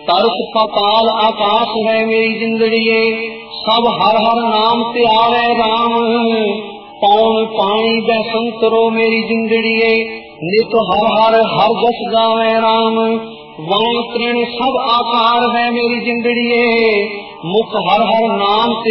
तरस पाताल आकाश है मेरी जिंदड़िए, सब हर हर नाम ते आवे राम। पौन पानी दै संतरो मेरी जिंदड़िए, नित हर हर हर जस गावे राम। वण तृण सब आकार है मेरी जिंदड़िए, मुख हर हर नाम ते